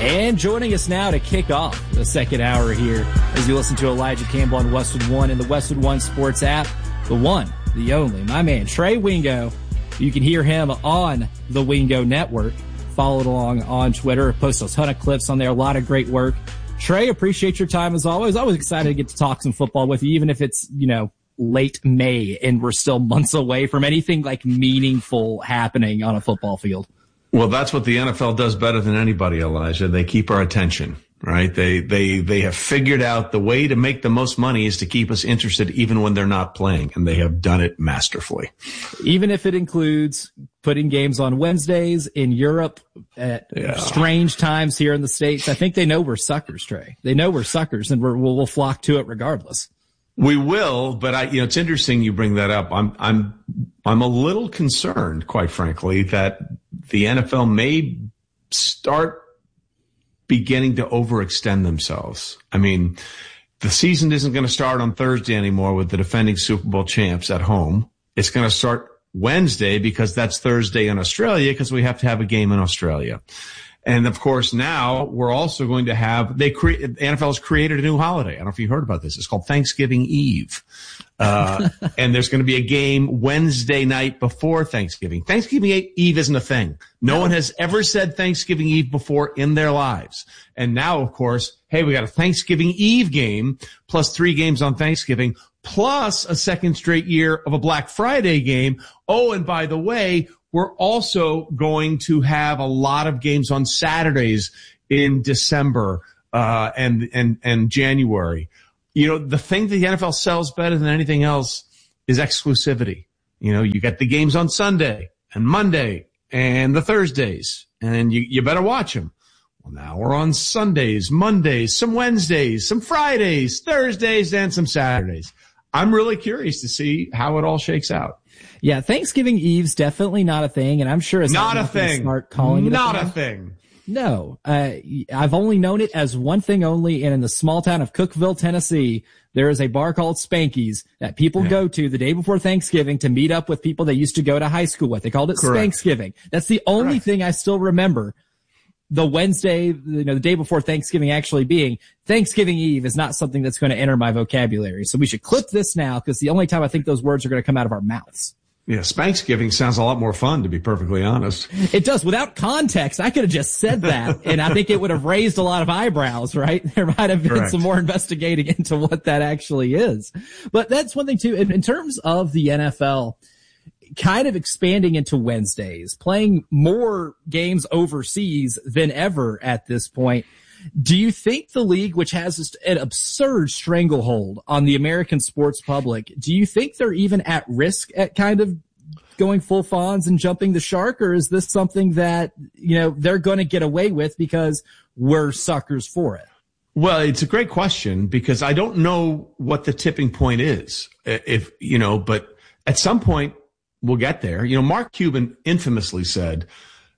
And joining us now to kick off the second hour here as you listen to Elijah Campbell on Westwood One and the Westwood One Sports app, the one, the only, my man, Trey Wingo. You can hear him on the Wingo Network. Follow it along on Twitter. Post a ton of clips on there. A lot of great work. Trey, appreciate your time as always. Always excited to get to talk some football with you, even if it's, late May and we're still months away from anything like meaningful happening on a football field. Well, that's what the NFL does better than anybody, Elijah. They keep our attention, right? They have figured out the way to make the most money is to keep us interested even when they're not playing, and they have done it masterfully. Even if it includes putting games on Wednesdays in Europe at strange times here in the States. I think they know we're suckers, Trey. They know we're suckers, and we'll flock to it regardless. We will, but it's interesting you bring that up. I'm a little concerned, quite frankly, that the NFL may start beginning to overextend themselves. I mean, the season isn't going to start on Thursday anymore with the defending Super Bowl champs at home. It's going to start Wednesday because that's Thursday in Australia because we have to have a game in Australia. And of course, now we're also going to have, the NFL has created a new holiday. I don't know if you heard about this. It's called Thanksgiving Eve. And there's going to be a game Wednesday night before Thanksgiving. Thanksgiving Eve isn't a thing. No one has ever said Thanksgiving Eve before in their lives. And now, of course, hey, we got a Thanksgiving Eve game plus 3 games on Thanksgiving plus a second straight year of a Black Friday game. Oh, and by the way, we're also going to have a lot of games on Saturdays in December and January. The thing that the NFL sells better than anything else is exclusivity. You get the games on Sunday and Monday and the Thursdays, and you better watch them. Well, now we're on Sundays, Mondays, some Wednesdays, some Fridays, Thursdays, and some Saturdays. I'm really curious to see how it all shakes out. Yeah, Thanksgiving Eve's definitely not a thing, and I'm sure it's not a thing. Start calling it not a thing. No, I've only known it as one thing only, and in the small town of Cookeville, Tennessee, there is a bar called Spanky's that people go to the day before Thanksgiving to meet up with people they used to go to high school with. They called it Spanksgiving. That's the only thing I still remember. The Wednesday, the day before Thanksgiving actually being Thanksgiving Eve is not something that's going to enter my vocabulary. So we should clip this now because the only time I think those words are going to come out of our mouths. Yeah, Spanksgiving sounds a lot more fun, to be perfectly honest. It does. Without context, I could have just said that, and I think it would have raised a lot of eyebrows, right? There might have been some more investigating into what that actually is. But that's one thing, too. In terms of the NFL, kind of expanding into Wednesdays, playing more games overseas than ever at this point. Do you think the league, which has just an absurd stranglehold on the American sports public, do you think they're even at risk at kind of going full Fonz and jumping the shark? Or is this something that, they're going to get away with because we're suckers for it? Well, it's a great question because I don't know what the tipping point is. But at some point we'll get there. Mark Cuban infamously said,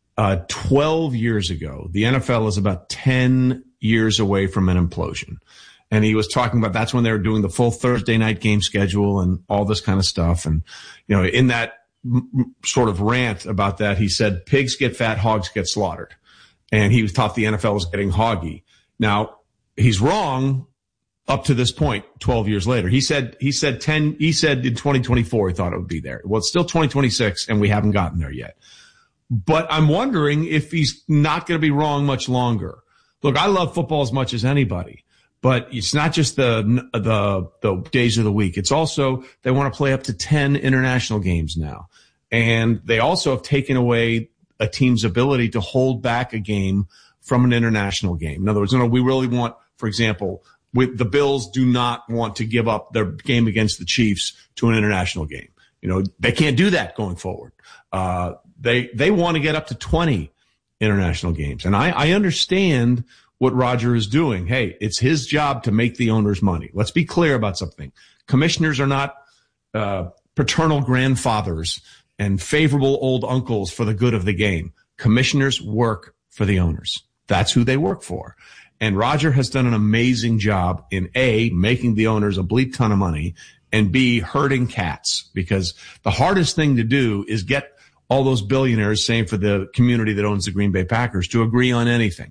12 years ago, the NFL is about 10 years away from an implosion. And he was talking about that's when they were doing the full Thursday night game schedule and all this kind of stuff. And, in that sort of rant about that, he said, pigs get fat, hogs get slaughtered. And he thought the NFL was getting hoggy. Now, he's wrong up to this point, 12 years later. He said in 2024, he thought it would be there. Well, it's still 2026 and we haven't gotten there yet. But I'm wondering if he's not going to be wrong much longer. Look, I love football as much as anybody, but it's not just the days of the week. It's also they want to play up to 10 international games now. And they also have taken away a team's ability to hold back a game from an international game. In other words, we really want, for example, the Bills do not want to give up their game against the Chiefs to an international game. They can't do that going forward. They want to get up to 20 international games. And I understand what Roger is doing. Hey, it's his job to make the owners money. Let's be clear about something. Commissioners are not paternal grandfathers and favorable old uncles for the good of the game. Commissioners work for the owners. That's who they work for. And Roger has done an amazing job in A, making the owners a bleep ton of money, and B, herding cats, because the hardest thing to do is get all those billionaires, same for the community that owns the Green Bay Packers, to agree on anything.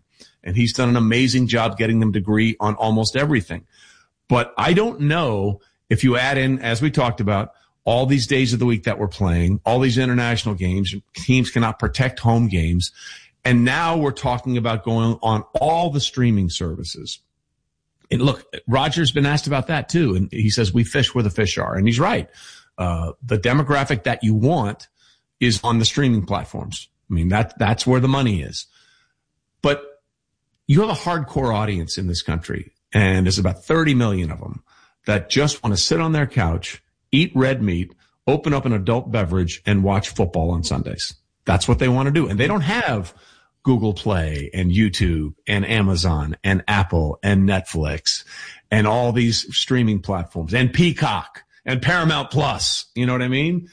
and he's done an amazing job getting them to agree on almost everything. But I don't know if you add in, as we talked about, all these days of the week that we're playing, all these international games, teams cannot protect home games. And now we're talking about going on all the streaming services. And look, Roger's been asked about that too. And he says, we fish where the fish are. And he's right. The demographic that you want is on the streaming platforms. I mean, that's where the money is. But you have a hardcore audience in this country, and there's about 30 million of them that just want to sit on their couch, eat red meat, open up an adult beverage, and watch football on Sundays. That's what they want to do. And they don't have Google Play and YouTube and Amazon and Apple and Netflix and all these streaming platforms and Peacock and Paramount Plus. You know what I mean?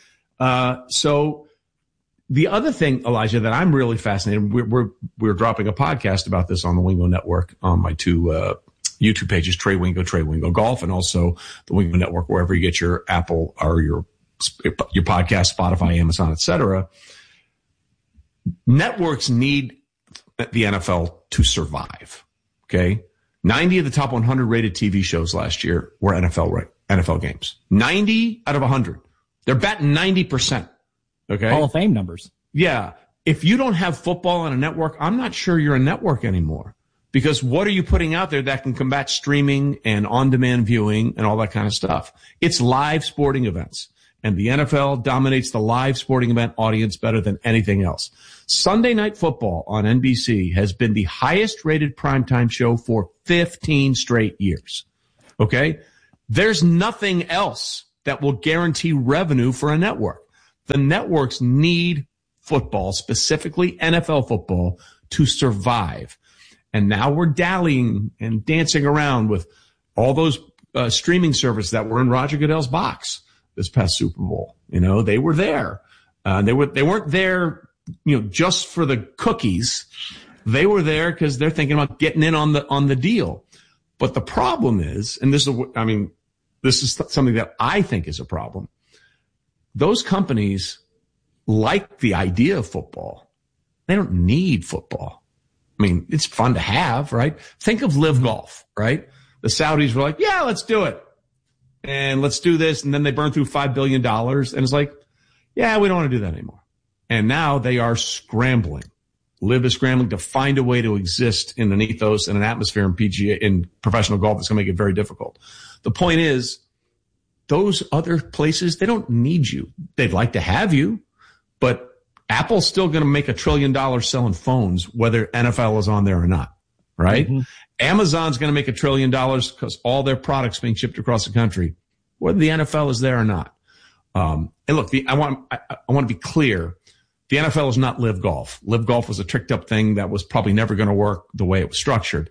So the other thing, Elijah, that I'm really fascinated, we're dropping a podcast about this on the Wingo Network on my two YouTube pages, Trey Wingo Golf, and also the Wingo Network, wherever you get your Apple or your podcast, Spotify, Amazon, etc. Networks need the NFL to survive. Okay. 90 of the top 100 rated TV shows last year were NFL games. 90 out of 100. They're batting 90%. Okay. Hall of Fame numbers. Yeah. If you don't have football on a network, I'm not sure you're a network anymore, because what are you putting out there that can combat streaming and on-demand viewing and all that kind of stuff? It's live sporting events. And the NFL dominates the live sporting event audience better than anything else. Sunday Night Football on NBC has been the highest rated primetime show for 15 straight years. Okay? There's nothing else that will guarantee revenue for a network. The networks need football, specifically NFL football, to survive. And now we're dallying and dancing around with all those streaming services that were in Roger Goodell's box this past Super Bowl. You know, they were there. They weren't there, you know, just for the cookies. They were there because they're thinking about getting in on the deal. But the problem is, and this is something that I think is a problem. Those companies like the idea of football. They don't need football. I mean, it's fun to have, right? Think of Live Golf, right? The Saudis were like, yeah, let's do it. And let's do this. And then they burn through $5 billion. And it's like, yeah, we don't want to do that anymore. And now they are scrambling. Live is scrambling to find a way to exist in an ethos and an atmosphere in PGA, in professional golf that's going to make it very difficult. The point is, those other places, they don't need you. They'd like to have you, but Apple's still going to make $1 trillion selling phones, whether NFL is on there or not, right? Mm-hmm. Amazon's going to make $1 trillion because all their products being shipped across the country, whether the NFL is there or not. And look, I want to be clear. The NFL is not Live Golf. Live Golf was a tricked up thing that was probably never going to work the way it was structured.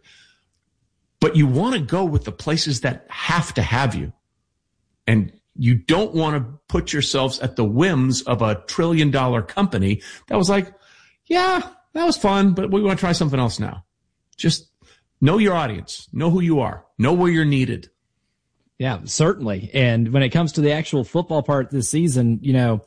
But you want to go with the places that have to have you. And you don't want to put yourselves at the whims of $1 trillion company that was like, yeah, that was fun, but we want to try something else now. Just know your audience, know who you are, know where you're needed. Yeah, certainly. And when it comes to the actual football part this season, you know,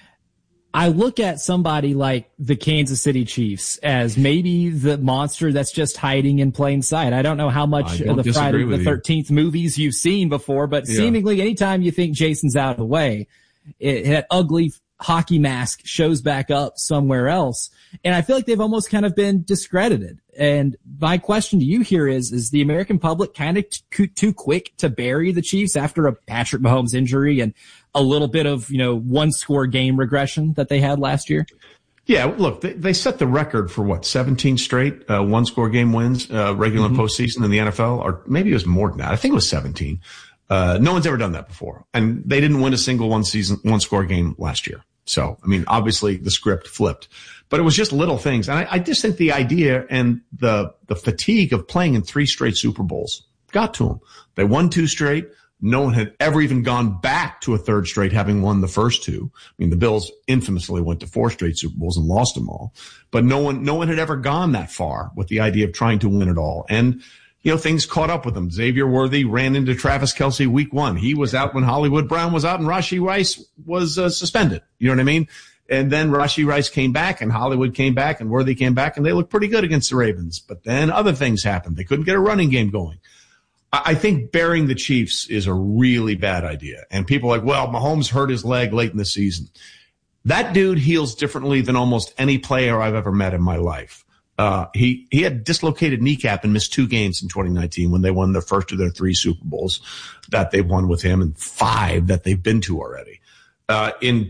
I look at somebody like the Kansas City Chiefs as maybe the monster that's just hiding in plain sight. I don't know how much of the Friday the 13th movies you've seen before, but seemingly anytime you think Jason's out of the way, that ugly hockey mask shows back up somewhere else. And I feel like they've almost kind of been discredited. And my question to you here is the American public kind of too quick to bury the Chiefs after a Patrick Mahomes injury and a little bit of, you know, one score game regression that they had last year? Yeah, look, they set the record for what, 17 straight one score game wins, regular postseason in the NFL, or maybe it was more than that. I think it was 17. No one's ever done that before. And they didn't win a single one score game last year. So, I mean, obviously the script flipped, but it was just little things. And I just think the idea and the fatigue of playing in 3 straight Super Bowls got to them. They won 2 straight. No one had ever even gone back to a 3rd straight, having won the first 2. I mean, the Bills infamously went to 4 straight Super Bowls and lost them all, but no one had ever gone that far with the idea of trying to win it all. And, you know, things caught up with them. Xavier Worthy ran into Travis Kelce week 1. He was out when Hollywood Brown was out and Rashee Rice was suspended. You know what I mean? And then Rashee Rice came back, and Hollywood came back, and Worthy came back, and they looked pretty good against the Ravens. But then other things happened. They couldn't get a running game going. I think burying the Chiefs is a really bad idea. And people are like, well, Mahomes hurt his leg late in the season. That dude heals differently than almost any player I've ever met in my life. He had dislocated kneecap and missed 2 games in 2019 when they won their first of their 3 Super Bowls that they've won with him, and 5 that they've been to already. In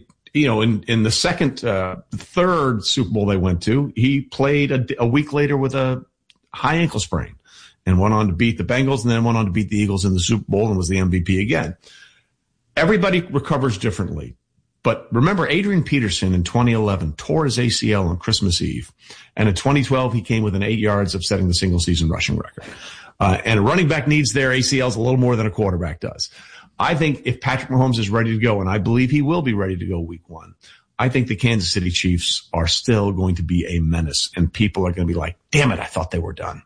the third Super Bowl they went to, he played a week later with a high ankle sprain and went on to beat the Bengals and then went on to beat the Eagles in the Super Bowl and was the MVP again. Everybody recovers differently. But remember, Adrian Peterson in 2011 tore his ACL on Christmas Eve. And in 2012, he came within 8 yards of setting the single-season rushing record. And a running back needs their ACLs a little more than a quarterback does. I think if Patrick Mahomes is ready to go, and I believe he will be ready to go week 1, I think the Kansas City Chiefs are still going to be a menace. And people are going to be like, damn it, I thought they were done.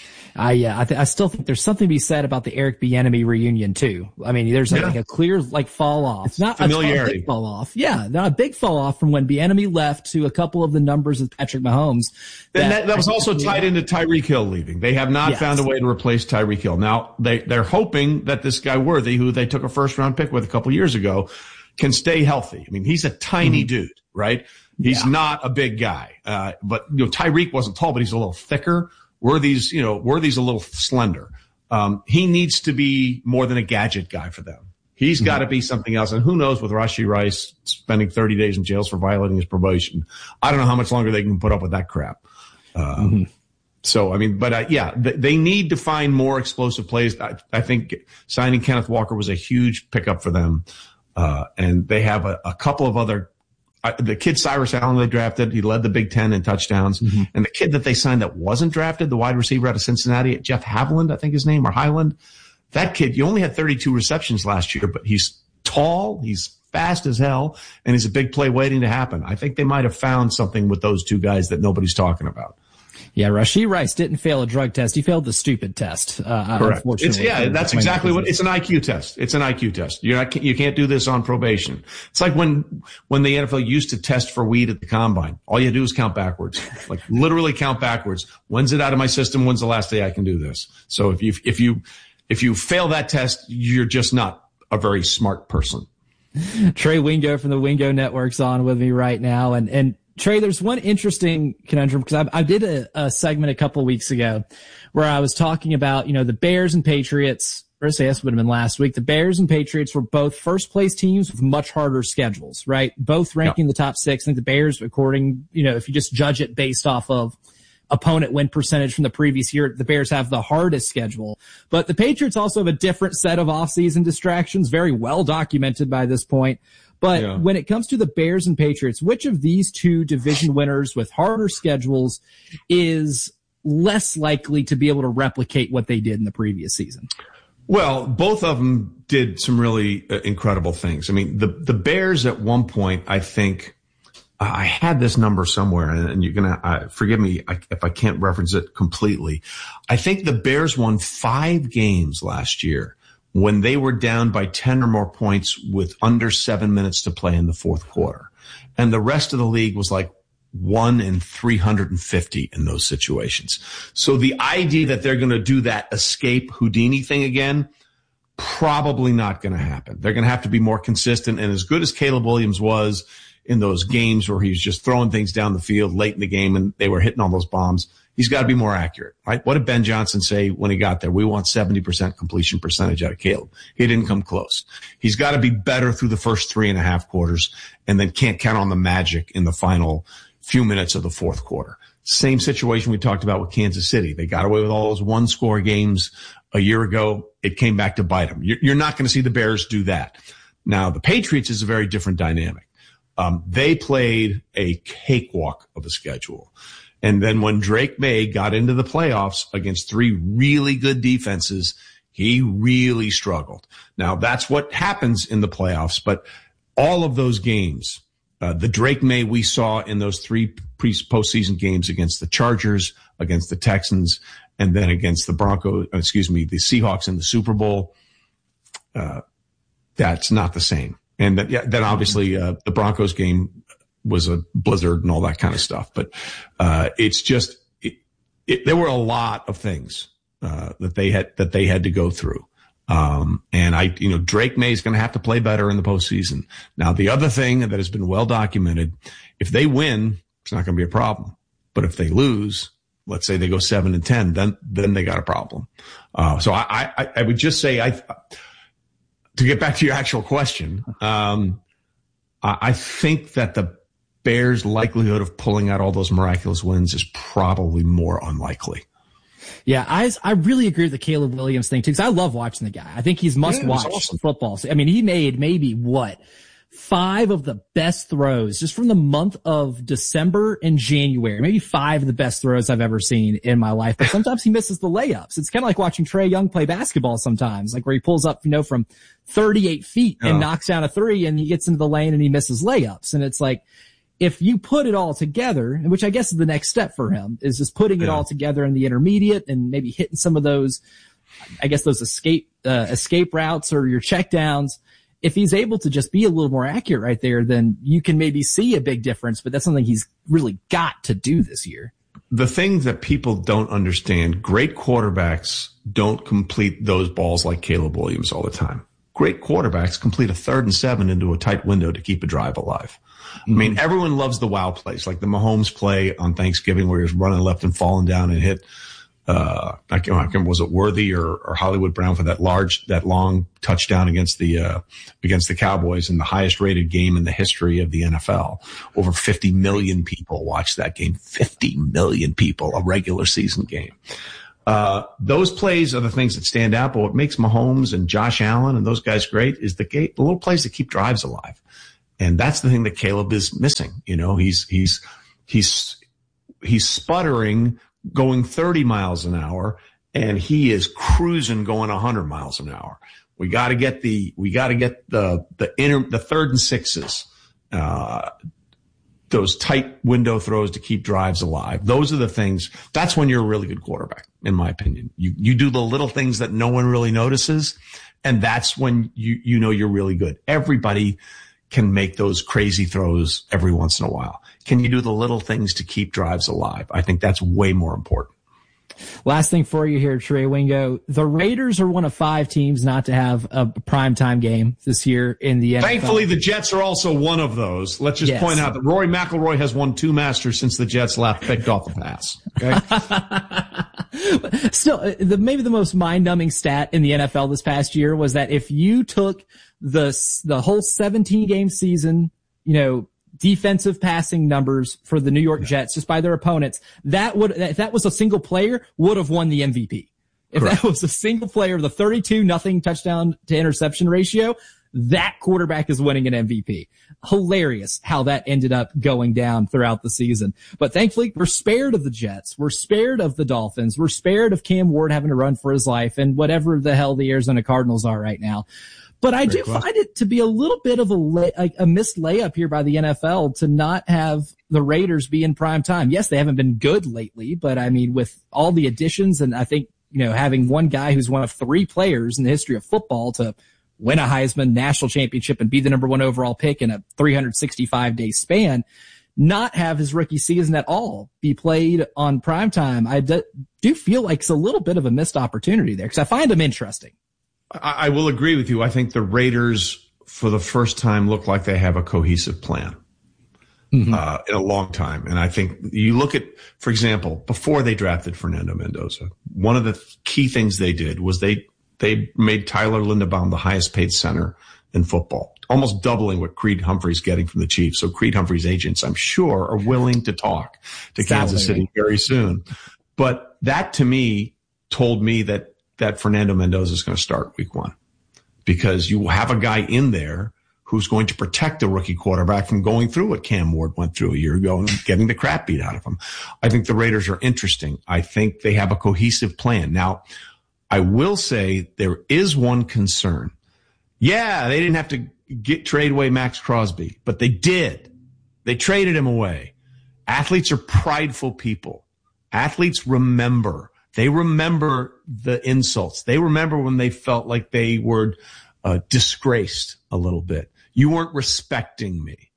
I still think there's something to be said about the Eric Bieniemy reunion too. I mean, there's like a clear fall off. It's not familiarity. A big fall off. Yeah, not a big fall off from when Bieniemy left to a couple of the numbers of Patrick Mahomes. That was also tied into Tyreek Hill leaving. They have not found a way to replace Tyreek Hill. Now they're hoping that this guy Worthy, who they took a first round pick with a couple years ago, can stay healthy. I mean, he's a tiny dude, right? He's not a big guy. But Tyreek wasn't tall, but he's a little thicker. Worthy's a little slender. He needs to be more than a gadget guy for them. He's got to be something else. And who knows with Rashee Rice spending 30 days in jail for violating his probation. I don't know how much longer they can put up with that crap. So, I mean, but they need to find more explosive plays. I think signing Kenneth Walker was a huge pickup for them. And they have a couple of other the kid Cyrus Allen they drafted, he led the Big Ten in touchdowns. And the kid that they signed that wasn't drafted, the wide receiver out of Cincinnati, Jeff Haviland, I think his name, or Highland. That kid, you only had 32 receptions last year, but he's tall, he's fast as hell, and he's a big play waiting to happen. I think they might have found something with those 2 guys that nobody's talking about. Yeah, Rashee Rice didn't fail a drug test. He failed the stupid test. Correct. That's exactly what it's an IQ test. It's an IQ test. You can't do this on probation. It's like when the NFL used to test for weed at the combine. All you do is count backwards, like literally count backwards. When's it out of my system? When's the last day I can do this? So if you fail that test, you're just not a very smart person. Trey Wingo from the Wingo Network's on with me right now, and Trey, there's one interesting conundrum because I did a segment a couple of weeks ago where I was talking about, the Bears and Patriots, or I guess it would have been last week. The Bears and Patriots were both first place teams with much harder schedules, right? Both ranking the top 6. I think the Bears, according, if you just judge it based off of opponent win percentage from the previous year, the Bears have the hardest schedule. But the Patriots also have a different set of offseason distractions, very well documented by this point. But when it comes to the Bears and Patriots, which of these 2 division winners with harder schedules is less likely to be able to replicate what they did in the previous season? Well, both of them did some really incredible things. I mean, the Bears at one point, I think, I had this number somewhere, and you're going to forgive me if I can't reference it completely. I think the Bears won 5 games last year when they were down by 10 or more points with under 7 minutes to play in the fourth quarter. And the rest of the league was like 1 in 350 in those situations. So the idea that they're going to do that escape Houdini thing again, probably not going to happen. They're going to have to be more consistent. And as good as Caleb Williams was in those games where he was just throwing things down the field late in the game and they were hitting all those bombs, he's got to be more accurate, right? What did Ben Johnson say when he got there? We want 70% completion percentage out of Caleb. He didn't come close. He's got to be better through the first 3.5 quarters and then can't count on the magic in the final few minutes of the fourth quarter. Same situation we talked about with Kansas City. They got away with all those 1-score games a year ago. It came back to bite them. You're not going to see the Bears do that. Now, the Patriots is a very different dynamic. They played a cakewalk of a schedule. And then when Drake May got into the playoffs against 3 really good defenses, he really struggled. Now, that's what happens in the playoffs, but all of those games, the Drake May we saw in those 3 postseason games against the Chargers, against the Texans, and then against the the Seahawks in the Super Bowl, that's not the same. And then obviously the Broncos game was a blizzard and all that kind of stuff. But it's just there were a lot of things that they had to go through. And Drake May is going to have to play better in the postseason. Now, the other thing that has been well documented, if they win, it's not going to be a problem. But if they lose, let's say they go 7-10, then they got a problem. So I would just say, to get back to your actual question, I think that the Bears' likelihood of pulling out all those miraculous wins is probably more unlikely. Yeah, I really agree with the Caleb Williams thing too, because I love watching the guy. I think he's must-watch football. I mean, he made maybe 5 of the best throws just from the month of December and January. Maybe 5 of the best throws I've ever seen in my life. But sometimes he misses the layups. It's kind of like watching Trae Young play basketball sometimes, like where he pulls up, from 38 feet and knocks down a 3 and he gets into the lane and he misses layups. And it's like, if you put it all together, which I guess is the next step for him, is just putting it all together in the intermediate and maybe hitting some of those, I guess those escape routes or your check downs. If he's able to just be a little more accurate right there, then you can maybe see a big difference, but that's something he's really got to do this year. The thing that people don't understand, great quarterbacks don't complete those balls like Caleb Williams all the time. Great quarterbacks complete a 3rd and 7 into a tight window to keep a drive alive. I mean, everyone loves the wow plays, like the Mahomes play on Thanksgiving where he was running left and falling down and hit, I can't remember, was it Worthy or Hollywood Brown for that long touchdown against the Cowboys in the highest rated game in the history of the NFL. Over 50 million people watched that game. 50 million people, a regular season game. Those plays are the things that stand out, but what makes Mahomes and Josh Allen and those guys great is the little plays that keep drives alive. And that's the thing that Caleb is missing. He's sputtering going 30 miles an hour and he is cruising going 100 miles an hour. We got to get the 3rd and 6s, those tight window throws to keep drives alive. Those are the things. That's when you're a really good quarterback, in my opinion. You do the little things that no one really notices. And that's when you know you're really good. Everybody can make those crazy throws every once in a while. Can you do the little things to keep drives alive? I think that's way more important. Last thing for you here, Trey Wingo. The Raiders are one of 5 teams not to have a primetime game this year in the NFL. Thankfully, the Jets are also one of those. Let's just point out that Rory McIlroy has won 2 Masters since the Jets left, picked off the pass. Okay? Still, maybe the most mind-numbing stat in the NFL this past year was that if you took the whole 17-game season, defensive passing numbers for the New York Jets just by their opponents, if that was a single player, would have won the MVP. If Correct. That was a single player, the 32-0 touchdown to interception ratio, that quarterback is winning an MVP. Hilarious how that ended up going down throughout the season. But thankfully, we're spared of the Jets. We're spared of the Dolphins. We're spared of Cam Ward having to run for his life and whatever the hell the Arizona Cardinals are right now. But I do find it to be a little bit of a missed layup here by the NFL to not have the Raiders be in prime time. Yes, they haven't been good lately, but I mean, with all the additions and I think, having one guy who's one of 3 players in the history of football to win a Heisman national championship and be the number 1 overall pick in a 365-day span, not have his rookie season at all be played on prime time. I do feel like it's a little bit of a missed opportunity there because I find him interesting. I will agree with you. I think the Raiders, for the first time, look like they have a cohesive plan in a long time. And I think you look at, for example, before they drafted Fernando Mendoza, one of the key things they did was they made Tyler Linderbaum the highest paid center in football, almost doubling what Creed Humphrey's getting from the Chiefs. So Creed Humphrey's agents, I'm sure, are willing to talk to Kansas City very soon. But that, to me, told me that Fernando Mendoza is going to start week 1 because you have a guy in there who's going to protect the rookie quarterback from going through what Cam Ward went through a year ago and getting the crap beat out of him. I think the Raiders are interesting. I think they have a cohesive plan. Now, I will say there is one concern. Yeah, they didn't have to trade away Max Crosby, but they did. They traded him away. Athletes are prideful people. Athletes remember. They remember the insults. They remember when they felt like they were disgraced a little bit. You weren't respecting me.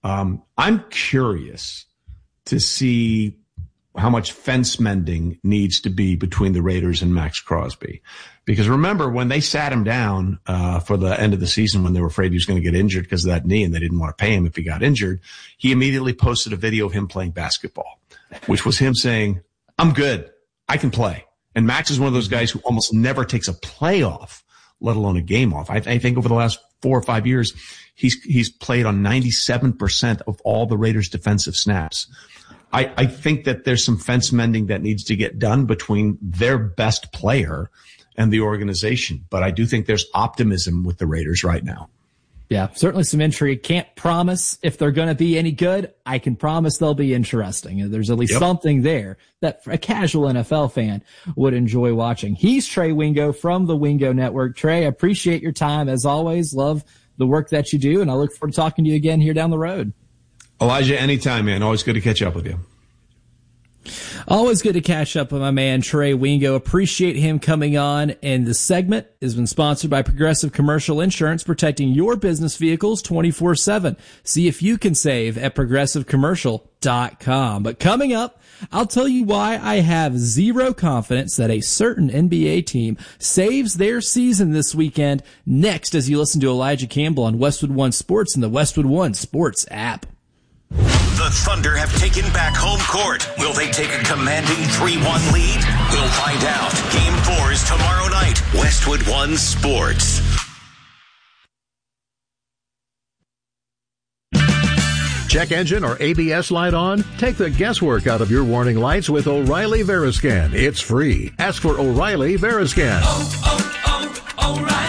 I'm curious to see how much fence mending needs to be between the Raiders and Max Crosby. Because remember, when they sat him down for the end of the season when they were afraid he was going to get injured because of that knee and they didn't want to pay him if he got injured, he immediately posted a video of him playing basketball, which was him saying, I'm good. I can play. And Max is one of those guys who almost never takes a play off, let alone a game off. I think over the last 4 or 5 years, he's played on 97% of all the Raiders' defensive snaps. I think that there's some fence mending that needs to get done between their best player and the organization. But I do think there's optimism with the Raiders right now. Yeah, certainly some intrigue. Can't promise if they're going to be any good. I can promise they'll be interesting. There's at least something there that a casual NFL fan would enjoy watching. He's Trey Wingo from the Wingo Network. Trey, I appreciate your time as always. Love the work that you do, and I look forward to talking to you again here down the road. Elijah, anytime, man. Always good to catch up with you. Always good to catch up with my man, Trey Wingo. Appreciate him coming on. And the segment has been sponsored by Progressive Commercial Insurance, protecting your business vehicles 24/7. See if you can save at progressivecommercial.com. But coming up, I'll tell you why I have zero confidence that a certain NBA team saves their season this weekend, next as you listen to Elijah Campbell on Westwood One Sports and the Westwood One Sports app. The Thunder have taken back home court. Will they take a commanding 3-1 lead? We'll find out. Game 4 is tomorrow night. Westwood One Sports. Check engine or ABS light on? Take the guesswork out of your warning lights with O'Reilly Veriscan. It's free. Ask for O'Reilly Veriscan.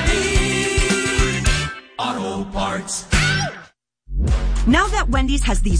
O'Reilly Auto Parts. Now that Wendy's has these